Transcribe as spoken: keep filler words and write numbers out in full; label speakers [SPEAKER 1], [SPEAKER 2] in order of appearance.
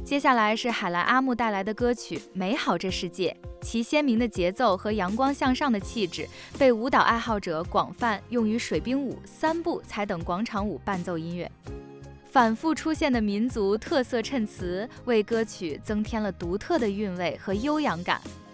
[SPEAKER 1] 接下来是海莱阿木带来的歌曲《美好这世界》，其鲜明的节奏和阳光向上的气质，被舞蹈爱好者广泛用于水冰舞、三步才等广场舞伴奏音乐。反复出现的民族特色衬词为歌曲增添了独特的韵味和悠扬感。